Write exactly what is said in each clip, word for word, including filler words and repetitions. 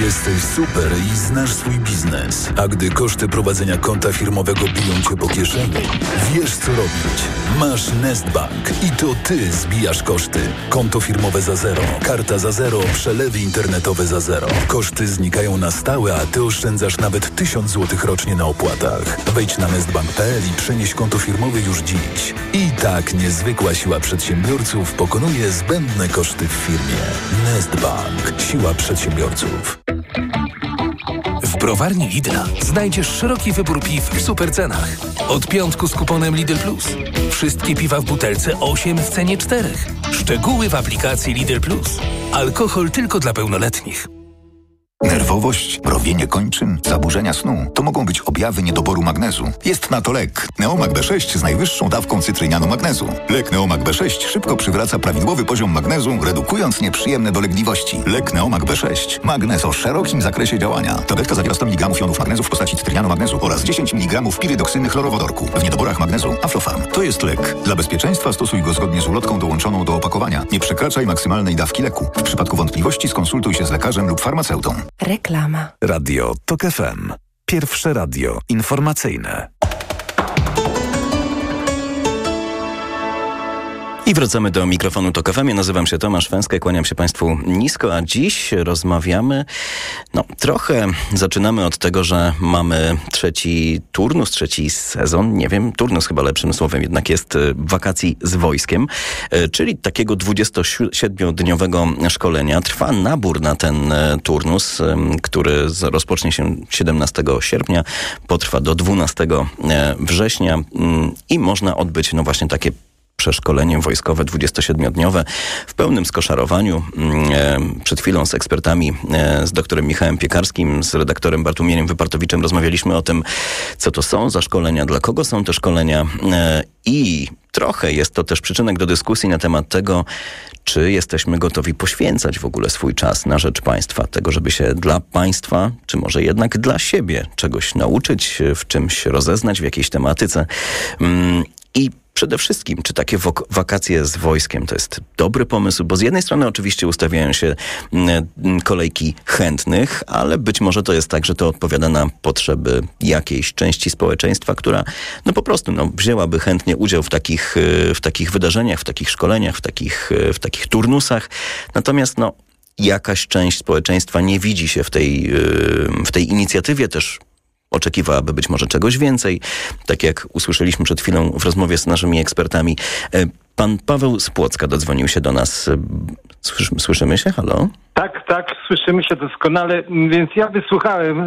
Jesteś super i znasz swój biznes. A gdy koszty prowadzenia konta firmowego biją cię po kieszeni, wiesz co robić. Masz Nestbank i to ty zbijasz koszty. Konto firmowe za zero, karta za zero, przelewy internetowe za zero. Koszty znikają na stałe, a ty oszczędzasz nawet tysiąc złotych rocznie na opłatach. Wejdź na nestbank kropka p l i przenieś konto firmowe już dziś. I tak niezwykła siła przedsiębiorców pokonuje zbędne koszty w firmie. Nestbank. Siła przedsiębiorców. W browarni Lidla znajdziesz szeroki wybór piw w supercenach. Od piątku z kuponem Lidl Plus. Wszystkie piwa w butelce osiem w cenie czterech. Szczegóły w aplikacji Lidl Plus. Alkohol tylko dla pełnoletnich. Nerwowość, mrowienie kończyn, zaburzenia snu to mogą być objawy niedoboru magnezu. Jest na to lek. Neomag B sześć z najwyższą dawką cytrynianu magnezu. Lek Neomag B sześć szybko przywraca prawidłowy poziom magnezu, redukując nieprzyjemne dolegliwości. Lek Neomag B sześć. Magnez o szerokim zakresie działania. Tabletka zawiera sto miligramów jonów magnezu w postaci cytrynianu magnezu oraz dziesięć miligramów pirydoksyny chlorowodorku. W niedoborach magnezu Aflofarm. To jest lek. Dla bezpieczeństwa stosuj go zgodnie z ulotką dołączoną do opakowania. Nie przekraczaj maksymalnej dawki leku. W przypadku wątpliwości skonsultuj się z lekarzem lub farmaceutą. Reklama. Radio TOK F M. Pierwsze radio informacyjne. I wracamy do mikrofonu TOK F M. Ja nazywam się Tomasz Węska i kłaniam się Państwu nisko, a dziś rozmawiamy, no trochę zaczynamy od tego, że mamy trzeci turnus, trzeci sezon, nie wiem, turnus chyba lepszym słowem jednak jest, wakacji z wojskiem, czyli takiego dwudziestosiedmiodniowego szkolenia. Trwa nabór na ten turnus, który rozpocznie się siedemnastego sierpnia, potrwa do dwunastego września i można odbyć no właśnie takie przeszkolenie wojskowe dwudziestosiedmiodniowe w pełnym skoszarowaniu. Przed chwilą z ekspertami, z doktorem Michałem Piekarskim, z redaktorem Bartłomiejem Wypartowiczem rozmawialiśmy o tym, co to są za szkolenia, dla kogo są te szkolenia i trochę jest to też przyczynek do dyskusji na temat tego, czy jesteśmy gotowi poświęcać w ogóle swój czas na rzecz państwa, tego, żeby się dla państwa, czy może jednak dla siebie czegoś nauczyć, w czymś rozeznać, w jakiejś tematyce. I przede wszystkim, czy takie wok- wakacje z wojskiem to jest dobry pomysł? Bo z jednej strony oczywiście ustawiają się mm, kolejki chętnych, ale być może to jest tak, że to odpowiada na potrzeby jakiejś części społeczeństwa, która no po prostu no, wzięłaby chętnie udział w takich, w takich wydarzeniach, w takich szkoleniach, w takich, w takich turnusach. Natomiast no, jakaś część społeczeństwa nie widzi się w tej, w tej inicjatywie też. Oczekiwałaby być może czegoś więcej, tak jak usłyszeliśmy przed chwilą w rozmowie z naszymi ekspertami. Pan Paweł z Płocka dodzwonił się do nas. Słyszymy, słyszymy się? Halo? Tak, tak, słyszymy się doskonale, więc ja wysłuchałem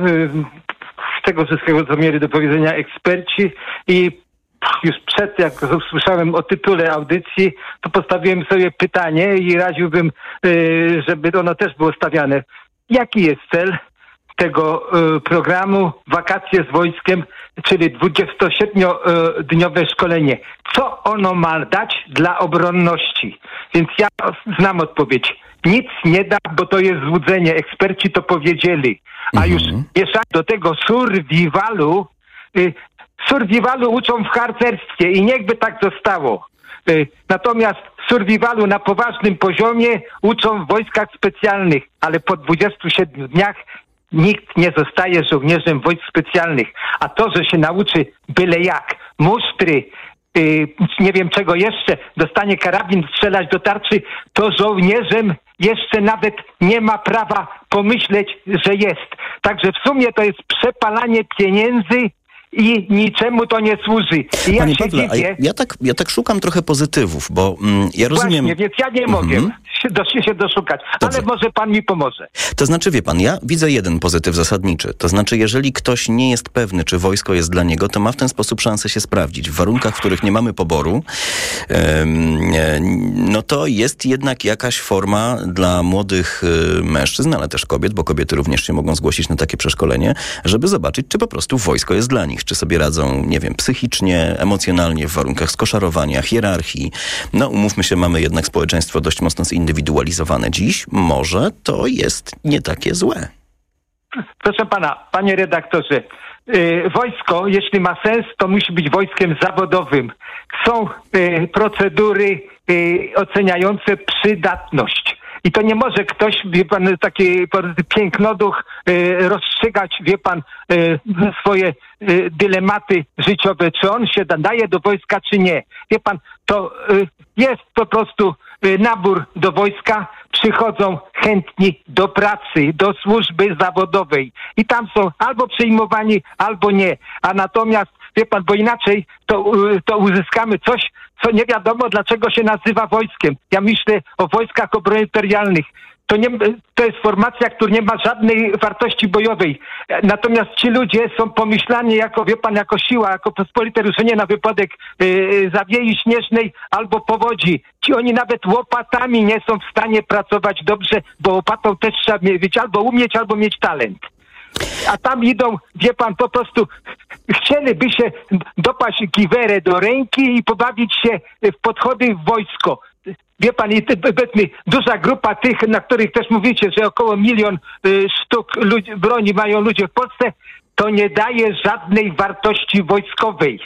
tego wszystkiego, co mieli do powiedzenia eksperci i już przed, jak usłyszałem o tytule audycji, to postawiłem sobie pytanie i radziłbym, żeby ono też było stawiane. Jaki jest cel tego y, programu Wakacje z wojskiem, czyli dwudziestosiedmiodniowe szkolenie? Co ono ma dać dla obronności? Więc ja znam odpowiedź. Nic nie da, bo to jest złudzenie. Eksperci to powiedzieli. A mhm. już mieszając do tego survivalu, y, survivalu uczą w harcerstwie i niechby tak zostało. Y, natomiast survivalu na poważnym poziomie uczą w wojskach specjalnych, ale po dwudziestu siedmiu dniach nikt nie zostaje żołnierzem wojsk specjalnych. A to, że się nauczy byle jak, musztry, yy, nie wiem czego jeszcze, dostanie karabin, strzelać do tarczy, to żołnierzem jeszcze nawet nie ma prawa pomyśleć, że jest. Także w sumie to jest przepalanie pieniędzy i niczemu to nie służy. I ja Panie się Pawle, dziwię, a ja, tak, ja tak szukam trochę pozytywów, bo mm, ja rozumiem... Właśnie, więc ja nie mogę Mhm. się, do, się doszukać. Dobrze. Ale może pan mi pomoże. To znaczy, wie pan, ja widzę jeden pozytyw zasadniczy. To znaczy, jeżeli ktoś nie jest pewny, czy wojsko jest dla niego, to ma w ten sposób szansę się sprawdzić. W warunkach, w których nie mamy poboru, no to jest jednak jakaś forma dla młodych mężczyzn, ale też kobiet, bo kobiety również się mogą zgłosić na takie przeszkolenie, żeby zobaczyć, czy po prostu wojsko jest dla nich. Czy sobie radzą, nie wiem, psychicznie, emocjonalnie w warunkach skoszarowania, hierarchii. No, umówmy się, mamy jednak społeczeństwo dość mocno zindywidualizowane dziś. Może to jest nie takie złe. Proszę pana, panie redaktorze, yy, wojsko, jeśli ma sens, to musi być wojskiem zawodowym. Są yy, procedury yy, oceniające przydatność. I to nie może ktoś, wie pan, taki pięknoduch y, rozstrzygać, wie pan, y, swoje y, dylematy życiowe, czy on się nadaje do wojska, czy nie. Wie pan, to y, jest po prostu y, nabór do wojska, przychodzą chętni do pracy, do służby zawodowej i tam są albo przyjmowani, albo nie. A natomiast, wie pan, bo inaczej to, to uzyskamy coś, co nie wiadomo dlaczego się nazywa wojskiem. Ja myślę o wojskach obrony terytorialnych. To, nie, to jest formacja, która nie ma żadnej wartości bojowej. Natomiast ci ludzie są pomyślani jako, wie pan, jako siła, jako pospolite ruszenie na wypadek yy, zawiei śnieżnej albo powodzi. Ci oni nawet łopatami nie są w stanie pracować dobrze, bo łopatą też trzeba mieć albo umieć, albo mieć talent. A tam idą, wie pan, po prostu chcieliby się dopaść giwerę do ręki i pobawić się w podchody w wojsko. Wie pan, i powiedzmy, duża grupa tych, na których też mówicie, że około milion y, sztuk ludzi, broni mają ludzie w Polsce, to nie daje żadnej wartości wojskowej.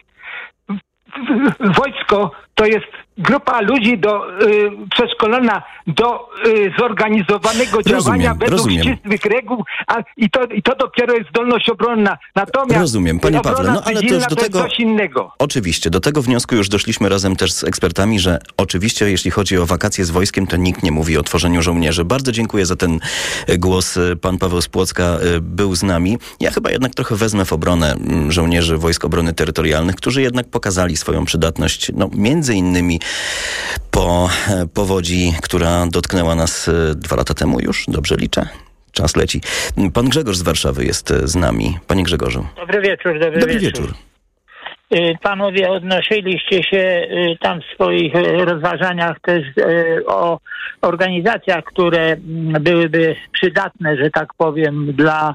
Wojsko to jest grupa ludzi do, y, przeszkolona do y, zorganizowanego rozumiem, działania według rozumiem. ścisłych reguł, a, i, to, i to dopiero jest zdolność obronna. Natomiast rozumiem, panie Pawle, no ale to już do to tego... jest coś innego. Oczywiście, do tego wniosku już doszliśmy razem też z ekspertami, że oczywiście jeśli chodzi o wakacje z wojskiem, to nikt nie mówi o tworzeniu żołnierzy. Bardzo dziękuję za ten głos. Pan Paweł z Płocka był z nami. Ja chyba jednak trochę wezmę w obronę żołnierzy Wojsk Obrony Terytorialnych, którzy jednak pokazali swoją przydatność, no między innymi po powodzi, która dotknęła nas dwa lata temu już. Dobrze liczę? Czas leci. Pan Grzegorz z Warszawy jest z nami. Panie Grzegorzu. Dobry wieczór, dobry, Dobry wieczór. wieczór. Panowie, odnosiliście się tam w swoich rozważaniach też o organizacjach, które byłyby przydatne, że tak powiem, dla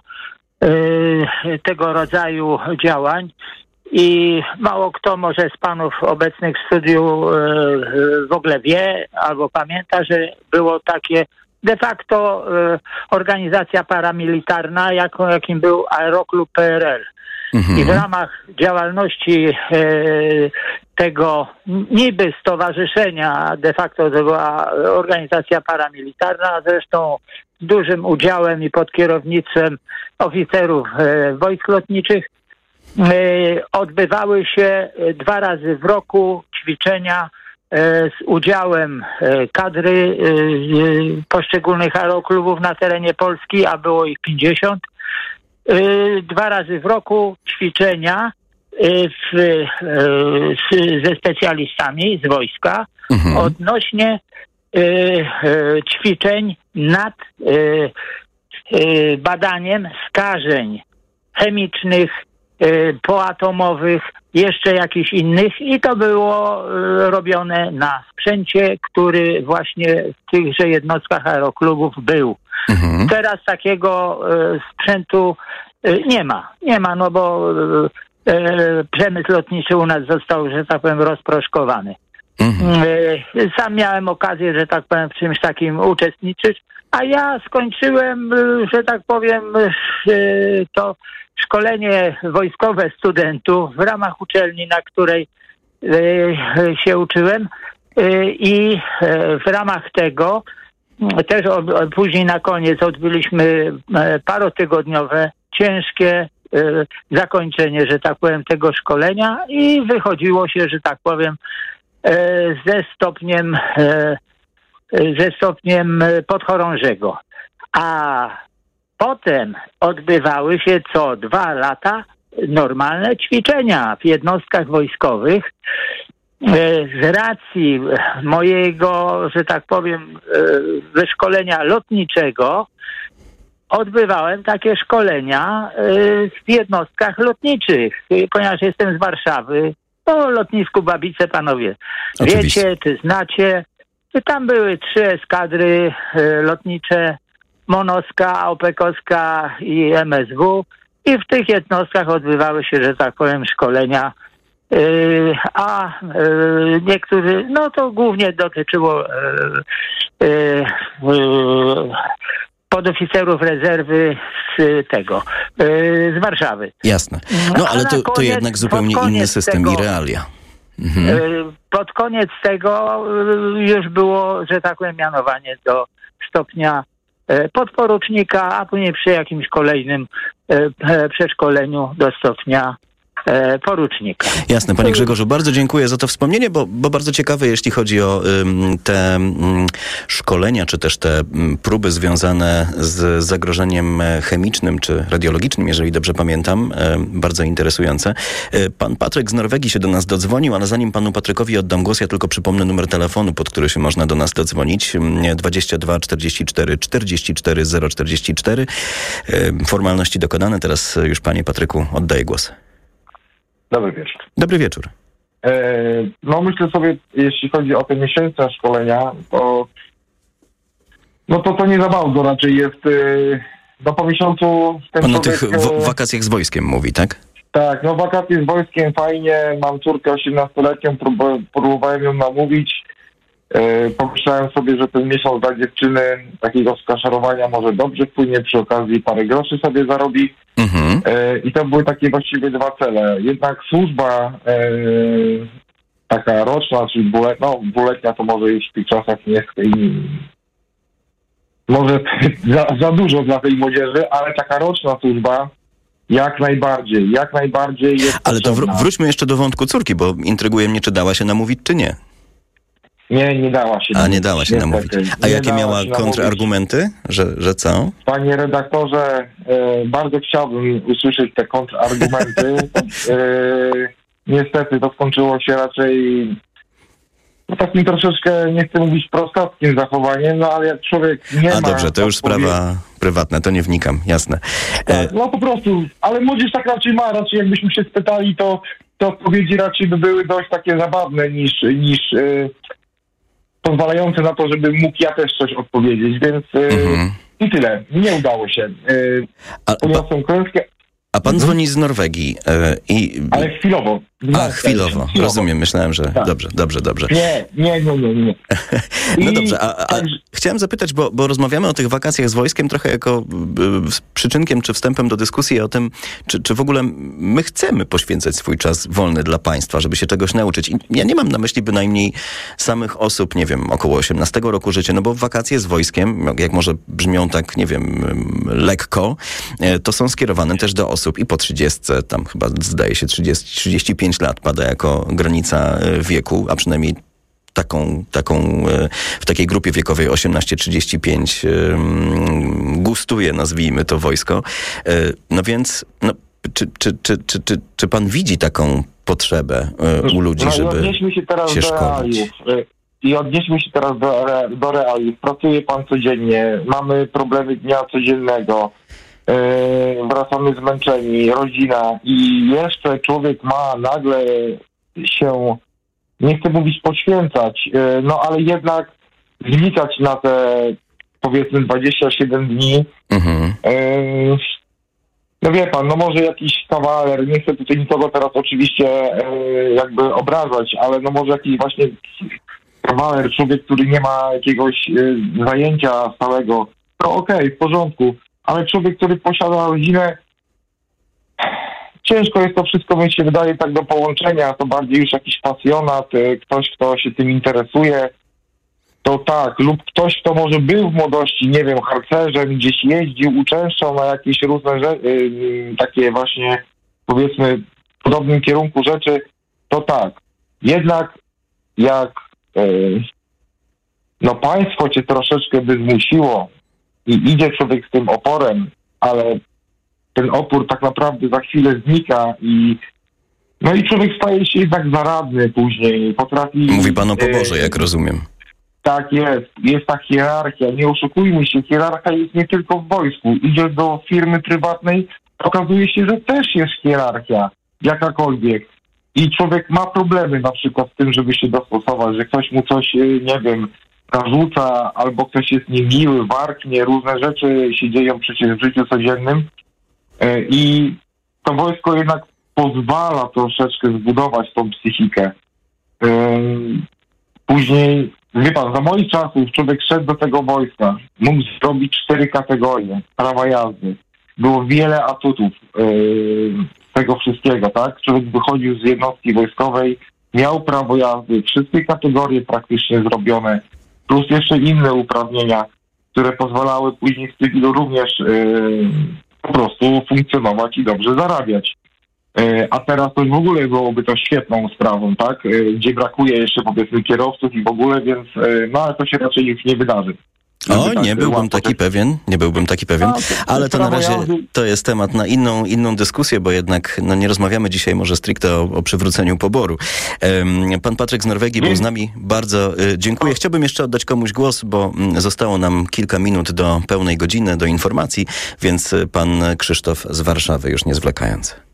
tego rodzaju działań. I mało kto może z panów obecnych w studiu w ogóle wie albo pamięta, że było takie de facto organizacja paramilitarna, jaką, jakim był Aeroklub P R L. Mhm. I w ramach działalności e, tego niby stowarzyszenia, de facto to była organizacja paramilitarna, zresztą z dużym udziałem i pod kierownictwem oficerów e, wojsk lotniczych, e, odbywały się dwa razy w roku ćwiczenia e, z udziałem e, kadry e, poszczególnych aeroklubów na terenie Polski, a było ich pięćdziesiąt. Dwa razy w roku ćwiczenia w, z, ze specjalistami z wojska mhm. odnośnie y, y, ćwiczeń nad y, y, badaniem skażeń chemicznych, y, poatomowych, jeszcze jakichś innych i to było y, robione na sprzęcie, który właśnie w tychże jednostkach aeroklubów był. Mhm. Teraz takiego e, sprzętu e, nie ma. Nie ma, no bo e, przemysł lotniczy u nas został, że tak powiem, rozproszkowany. Mhm. E, sam miałem okazję, że tak powiem, w czymś takim uczestniczyć, a ja skończyłem, że tak powiem, e, to szkolenie wojskowe studentów w ramach uczelni, na której e, się uczyłem e, i e, w ramach tego też o, o, później na koniec odbyliśmy e, parotygodniowe, ciężkie e, zakończenie, że tak powiem, tego szkolenia i wychodziło się, że tak powiem, e, ze stopniem e, ze stopniem podchorążego. A potem odbywały się co dwa lata normalne ćwiczenia w jednostkach wojskowych. Z racji mojego, że tak powiem, wyszkolenia lotniczego odbywałem takie szkolenia w jednostkach lotniczych, ponieważ jestem z Warszawy. Po lotnisku Babice, panowie, Oczywiście. wiecie, czy znacie. Tam były trzy eskadry lotnicze, Monoska, Opekowska i M S W i w tych jednostkach odbywały się, że tak powiem, szkolenia. Yy, a yy, niektórzy, no to głównie dotyczyło yy, yy, podoficerów rezerwy z tego, yy, z Warszawy. Jasne. No ale to, to jednak zupełnie inny system tego, i realia. Mhm. Yy, pod koniec tego yy, już było, że tak powiem, mianowanie do stopnia podporucznika, a później przy jakimś kolejnym przeszkoleniu do stopnia porucznika. Jasne, panie Grzegorzu, bardzo dziękuję za to wspomnienie, bo, bo bardzo ciekawe, jeśli chodzi o ym, te ym, szkolenia, czy też te ym, próby związane z zagrożeniem chemicznym, czy radiologicznym, jeżeli dobrze pamiętam. Ym, bardzo interesujące. Yy, pan Patryk z Norwegii się do nas dodzwonił, ale zanim panu Patrykowi oddam głos, ja tylko przypomnę numer telefonu, pod który się można do nas dodzwonić. dwadzieścia dwa czterdzieści cztery czterdzieści cztery zero czterdzieści cztery. Yy, formalności dokonane. Teraz już panie Patryku oddaję głos. Dobry wieczór. Dobry wieczór. E, no myślę sobie, jeśli chodzi o te miesięczne szkolenia, to no to to nie za bardzo raczej jest, e, no po miesiącu... Ten Pan człowiek, o tych w- wakacjach z wojskiem mówi, tak? Tak, no wakacje z wojskiem fajnie, mam córkę osiemnastoletnią, prób- próbowałem ją namówić, e, pomyślałem sobie, że ten miesiąc dla dziewczyny takiego skaszarowania może dobrze wpłynie, przy okazji parę groszy sobie zarobi. Mhm. E, I to były takie właściwie dwa cele. Jednak służba e, taka roczna, czyli dwulet, no, dwuletnia to może już w tych czasach nie jest i, może za, za dużo dla tej młodzieży, ale taka roczna służba jak najbardziej, jak najbardziej jest Ale to potrzebna. wr- wróćmy jeszcze do wątku córki, bo intryguje mnie, czy dała się namówić, czy nie. Nie, nie dała się A namówić. nie dała się namówić. A Nie jakie dała miała się kontrargumenty? Że, że co? Panie redaktorze, e, bardzo chciałbym usłyszeć te kontrargumenty. e, niestety to skończyło się raczej no, takim troszeczkę, nie chcę mówić prostackim zachowaniem, no ale jak człowiek nie A ma... dobrze, to już odpowiedzi- sprawa prywatna, to nie wnikam, jasne. Tak, no po prostu, ale młodzież tak raczej ma, raczej jakbyśmy się spytali, to, to odpowiedzi raczej by były dość takie zabawne niż, niż e, pozwalające na to, żeby mógł ja też coś odpowiedzieć, więc e, Mhm. i tyle. Nie udało się. E, A, pa, Poniosłem klęskę, a pan dzwoni z Norwegii e, i... ale chwilowo. A, chwilowo, rozumiem, myślałem, że... Tak. Dobrze, dobrze, dobrze. Nie, nie, nie, nie, nie. No I dobrze, a, a także- chciałem zapytać, bo, bo rozmawiamy o tych wakacjach z wojskiem trochę jako y, przyczynkiem czy wstępem do dyskusji o tym, czy, czy w ogóle my chcemy poświęcać swój czas wolny dla państwa, żeby się czegoś nauczyć. I ja nie mam na myśli bynajmniej samych osób, nie wiem, około osiemnastego roku życia, no bo wakacje z wojskiem, jak może brzmią tak, nie wiem, lekko, to są skierowane też do osób i po trzydziestce, tam chyba zdaje się trzydzieści, trzydzieści pięć lat pada jako granica wieku, a przynajmniej taką, taką w takiej grupie wiekowej osiemnaście trzydzieści pięć gustuje, nazwijmy to, wojsko. No więc, no, czy, czy, czy, czy, czy, czy pan widzi taką potrzebę u ludzi, no, żeby odnieśmy się teraz się do szkolić? realiów. I odnieśmy się teraz do, re- do realiów. Pracuje pan codziennie, mamy problemy dnia codziennego, yy, wracamy zmęczeni, rodzina i jeszcze człowiek ma nagle się, nie chcę mówić poświęcać, yy, no ale jednak wnikać na te powiedzmy dwadzieścia siedem dni. Mhm. Yy, no wie pan, no może jakiś kawaler, nie chcę tutaj nikogo teraz oczywiście yy, jakby obrażać, ale no może jakiś właśnie kawaler, człowiek, który nie ma jakiegoś yy, zajęcia stałego, to okej, okay, w porządku, ale człowiek, który posiada rodzinę, ciężko jest to wszystko, mi się wydaje, tak do połączenia, to bardziej już jakiś pasjonat, yy, ktoś, kto się tym interesuje, to tak, lub ktoś, kto może był w młodości, nie wiem, harcerzem, gdzieś jeździł, uczęszczał na jakieś różne rze- yy, takie właśnie, powiedzmy, w podobnym kierunku rzeczy, to tak. Jednak jak yy, no państwo cię troszeczkę by zmusiło i idzie człowiek z tym oporem, ale ten opór tak naprawdę za chwilę znika i no i człowiek staje się jednak zaradny później, potrafi... Mówi pan o yy, poborze, jak rozumiem. Tak jest, jest ta hierarchia, nie oszukujmy się, hierarchia jest nie tylko w wojsku, idziesz do firmy prywatnej, okazuje się, że też jest hierarchia, jakakolwiek. I człowiek ma problemy na przykład z tym, żeby się dostosować, że ktoś mu coś, nie wiem, narzuca, albo ktoś jest niemiły, warknie, różne rzeczy się dzieją przecież w życiu codziennym. I to wojsko jednak pozwala troszeczkę zbudować tą psychikę. Później, wie pan, za moich czasów człowiek szedł do tego wojska, mógł zrobić cztery kategorie prawa jazdy. Było wiele atutów yy, tego wszystkiego, tak? Człowiek wychodził z jednostki wojskowej, miał prawo jazdy, wszystkie kategorie praktycznie zrobione, plus jeszcze inne uprawnienia. które pozwalały później w cywilu również yy, po prostu funkcjonować i dobrze zarabiać. Yy, a teraz to w ogóle byłoby to świetną sprawą, tak? Yy, gdzie brakuje jeszcze powiedzmy kierowców i w ogóle, więc yy, no ale to się raczej już nie wydarzy. O, nie byłbym taki pewien, nie byłbym taki pewien, ale to na razie to jest temat na inną inną dyskusję, bo jednak no, nie rozmawiamy dzisiaj może stricte o, o przywróceniu poboru. Um, pan Patryk z Norwegii był z nami, bardzo y, dziękuję. Chciałbym jeszcze oddać komuś głos, bo mm, zostało nam kilka minut do pełnej godziny, do informacji, więc y, pan Krzysztof z Warszawy, już nie zwlekając.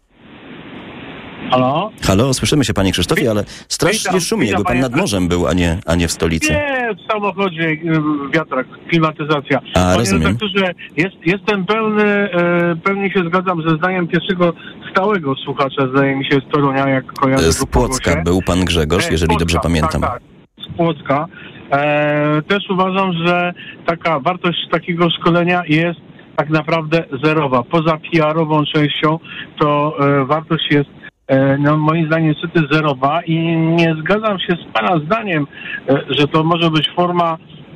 Halo? Halo, słyszymy się, panie Krzysztofie, ale strasznie witam, szumi, witam, jakby pan panie... nad morzem był, a nie, a nie w stolicy. Nie, w samochodzie, wiatrak, klimatyzacja. A, panie rozumiem. redaktorze, jest, jestem pełny, e, pełnie się zgadzam ze zdaniem pierwszego stałego słuchacza, zdaje mi się, z Torunia, jak kojarzę. Z Płocka był pan Grzegorz, e, jeżeli Płocka, dobrze pamiętam. Tak, tak, z Płocka. E, też uważam, że taka wartość takiego szkolenia jest tak naprawdę zerowa. Poza P R-ową częścią to e, wartość jest no, moim zdaniem niestety zerowa i nie zgadzam się z pana zdaniem, że to może być forma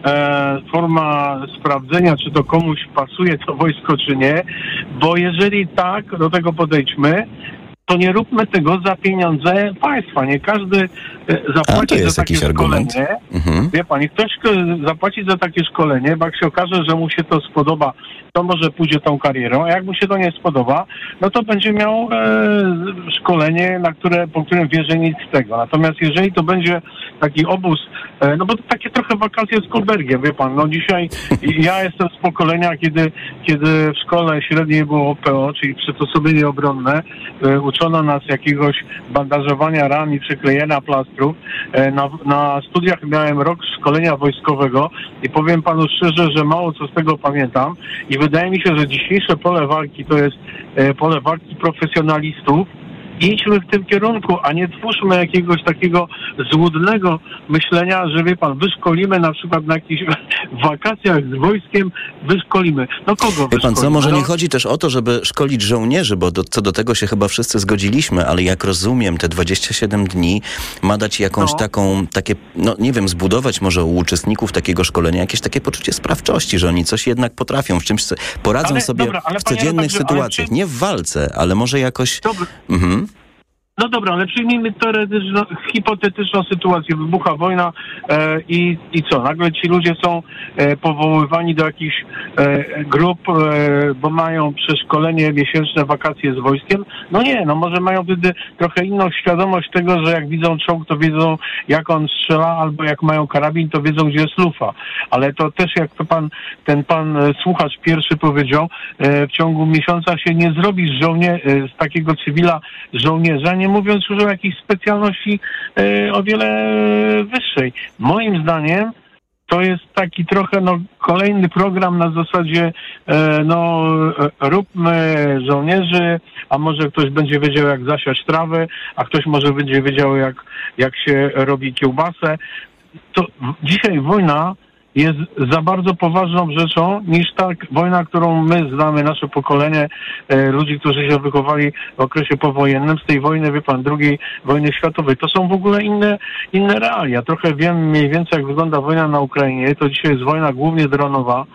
e, forma sprawdzenia, czy to komuś pasuje to wojsko, czy nie, bo jeżeli tak, do tego podejdźmy, to nie róbmy tego za pieniądze państwa. Nie każdy zapłaci za takie szkolenie. Mhm. Wie pan, ktoś zapłaci za takie szkolenie, bo jak się okaże, że mu się to spodoba, to może pójdzie tą karierą, a jak mu się to nie spodoba, no to będzie miał e, szkolenie, na które, po którym wie, że nic z tego. Natomiast jeżeli to będzie taki obóz, e, no bo to takie trochę wakacje z Kolbergiem, wie pan, no dzisiaj ja jestem z pokolenia, kiedy, kiedy w szkole średniej było O P O, czyli przysposobienie obronne, e, uczono nas jakiegoś bandażowania ran i przyklejenia plastrów. E, na, na studiach miałem rok szkolenia wojskowego i powiem panu szczerze, że mało co z tego pamiętam i wydaje mi się, że dzisiejsze pole walki to jest e, pole walki profesjonalistów. Idźmy w tym kierunku, a nie twórzmy jakiegoś takiego złudnego myślenia, że wie pan, wyszkolimy na przykład na jakichś wakacjach z wojskiem, wyszkolimy. No kogo wyszkolimy? Wie pan co, może no? nie chodzi też o to, żeby szkolić żołnierzy, bo do, co do tego się chyba wszyscy zgodziliśmy, ale jak rozumiem, te dwadzieścia siedem dni ma dać jakąś no. taką, takie, no nie wiem, zbudować może u uczestników takiego szkolenia jakieś takie poczucie sprawczości, że oni coś jednak potrafią, w czymś poradzą ale, sobie dobra, ale w codziennych tak, sytuacjach. Nie w walce, ale może jakoś... Mhm. No dobra, ale przyjmijmy teoretyczną, hipotetyczną sytuację. Wybucha wojna e, i, i co? Nagle ci ludzie są e, powoływani do jakichś e, grup, e, bo mają przeszkolenie, miesięczne wakacje z wojskiem. No nie, no może mają wtedy trochę inną świadomość tego, że jak widzą czołg, to wiedzą, jak on strzela, albo jak mają karabin, to wiedzą, gdzie jest lufa. Ale to też, jak to pan, ten pan e, słuchacz pierwszy powiedział, e, w ciągu miesiąca się nie zrobi z, żołnie, e, z takiego cywila żołnierza, nie mówiąc już o jakiejś specjalności e, o wiele wyższej. Moim zdaniem to jest taki trochę no, kolejny program na zasadzie e, no e, róbmy żołnierzy, a może ktoś będzie wiedział jak zasiać trawę, a ktoś może będzie wiedział jak, jak się robi kiełbasę. To dzisiaj wojna jest za bardzo poważną rzeczą niż ta wojna, którą my znamy, nasze pokolenie, e, ludzi, którzy się wychowali w okresie powojennym, z tej wojny, wie pan, drugiej wojny światowej. To są w ogóle inne, inne realia. Trochę wiem mniej więcej, jak wygląda wojna na Ukrainie. To dzisiaj jest wojna głównie dronowa.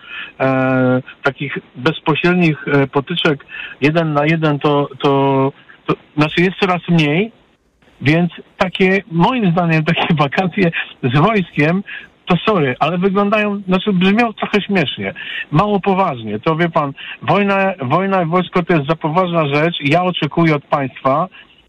E, takich bezpośrednich e, potyczek jeden na jeden to, to, to znaczy jest coraz mniej, więc takie, moim zdaniem, takie wakacje z wojskiem to sorry, ale wyglądają, znaczy brzmią trochę śmiesznie, mało poważnie. To wie pan, wojna, wojna i wojsko to jest za poważna rzecz i ja oczekuję od państwa,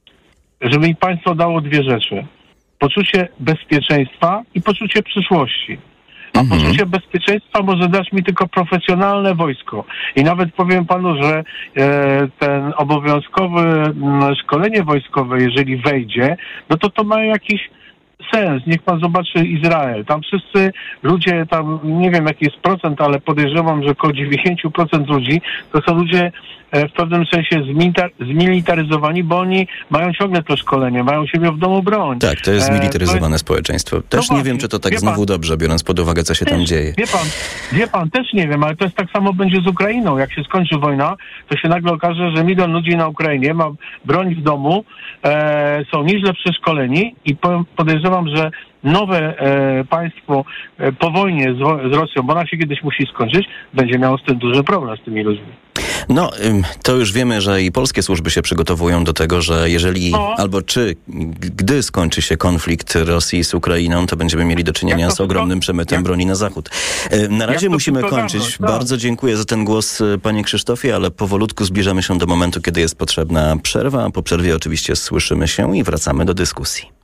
żeby mi państwo dało dwie rzeczy. Poczucie bezpieczeństwa i poczucie przyszłości. A mhm. poczucie bezpieczeństwa może dać mi tylko profesjonalne wojsko. I nawet powiem panu, że e, ten obowiązkowe m, szkolenie wojskowe, jeżeli wejdzie, no to to ma jakiś sens. Niech pan zobaczy Izrael. Tam wszyscy ludzie, tam nie wiem jaki jest procent, ale podejrzewam, że około dziewięćdziesiąt procent ludzi to są ludzie w pewnym sensie zmilitaryzowani, bo oni mają ciągle to szkolenie, mają siebie w domu broń. Tak, to jest zmilitaryzowane e, jest... społeczeństwo. Też no nie właśnie, wiem, czy to tak znowu pan, dobrze, biorąc pod uwagę, co się też, tam dzieje. Wie pan, wie pan, też nie wiem, ale to jest tak samo będzie z Ukrainą. Jak się skończy wojna, to się nagle okaże, że milion ludzi na Ukrainie ma broń w domu, e, są nieźle przeszkoleni i po, podejrzewam, podejrzewam, że nowe e, państwo e, po wojnie z, z Rosją, bo ona się kiedyś musi skończyć, będzie miało z tym duży problem z tymi ludźmi. No, to już wiemy, że i polskie służby się przygotowują do tego, że jeżeli no. albo czy gdy skończy się konflikt Rosji z Ukrainą, to będziemy mieli do czynienia z ogromnym przemytem jak, broni na zachód. Na razie musimy kończyć. Tak. Bardzo dziękuję za ten głos, panie Krzysztofie, ale powolutku zbliżamy się do momentu, kiedy jest potrzebna przerwa. Po przerwie oczywiście słyszymy się i wracamy do dyskusji.